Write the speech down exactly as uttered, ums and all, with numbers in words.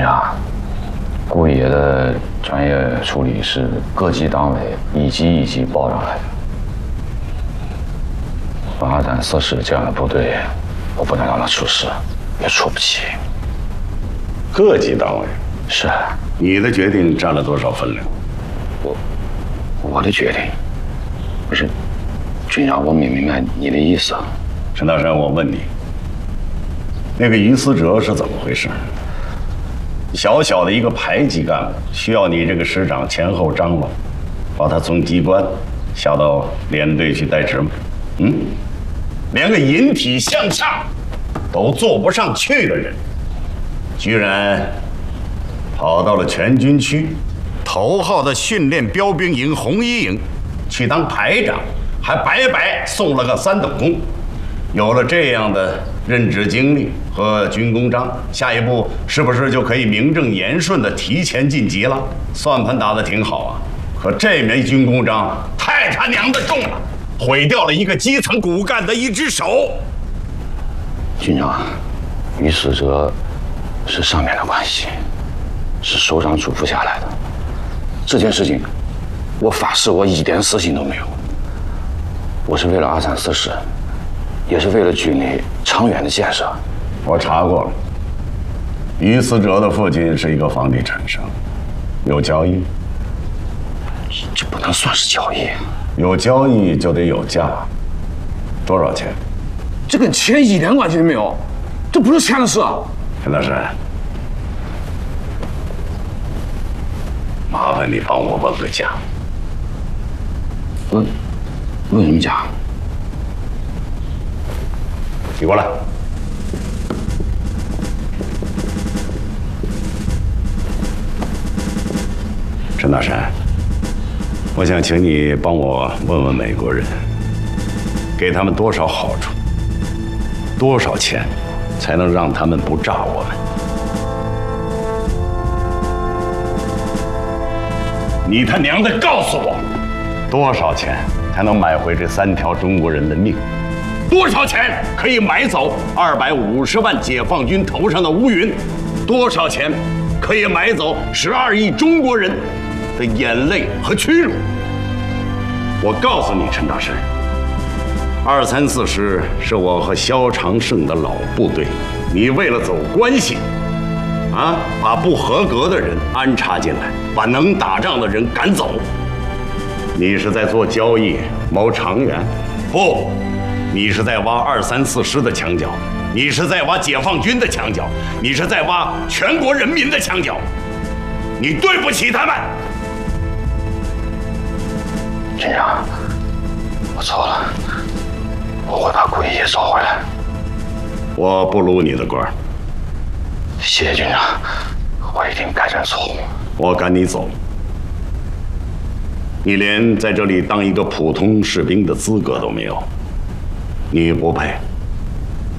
长，顾爷的专业处理是各级党委一级一级报上来的。二三四师这样的部队，我不能让他出事，也出不起。 各级党委是。 你的决定占了多少分量？ 我我的决定不是，军长，我没明白你的意思。 陈大山，我问你，那个于思哲是怎么回事？小小的一个排级干部，需要你这个师长前后张罗，把他从机关下到连队去代职吗？嗯，连个引体向上都做不上去的人，居然跑到了全军区头号的训练标兵营红一营去当排长，还白白送了个三等功。有了这样的任职经历和军功章，下一步是不是就可以名正言顺地提前晋级了？算盘打得挺好啊，可这枚军功章太他娘的重了，毁掉了一个基层骨干的一只手。 军长，于思哲是上面的关系，是首长嘱咐下来的。这件事情，我发誓我一点私心都没有。我是为了二三四师，也是为了军内长远的建设。 我查过了，于思哲的父亲是一个房地产商，有交易。 这不能算是交易。 有交易就得有价，多少钱？ 这跟钱一点关系都没有，这不是钱的事啊！ 陈大山，麻烦你帮我问个价。 问问什么价？ 你过来。陈大山，我想请你帮我问问美国人，给他们多少好处，多少钱，才能让他们不炸我们？你他娘的告诉我，多少钱才能买回这三条中国人的命？多少钱可以买走二百五十万解放军头上的乌云？多少钱可以买走十二亿中国人的眼泪和屈辱？我告诉你，陈大山，二三四师是我和萧长胜的老部队，你为了走关系，啊，把不合格的人安插进来，把能打仗的人赶走，你是在做交易谋长远？不，你是在挖二三四师的墙角，你是在挖解放军的墙角，你是在挖全国人民的墙角，你对不起他们。 军长，我错了，我会把顾爷爷找回来。 我不撸你的官。 谢谢军长，我一定改正错误。 我赶你走，你连在这里当一个普通士兵的资格都没有，你不配。